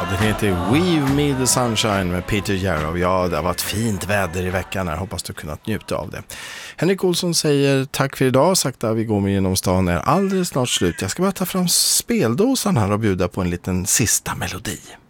Den heter Weave Me the Sunshine med Peter Jarrow. Ja, det har varit fint väder i veckan här. Hoppas du kunnat njuta av det. Henrik Olsson säger tack för idag. Sakta vi går med genom stan är alldeles snart slut. Jag ska bara ta fram speldosan här och bjuda på en liten sista melodi.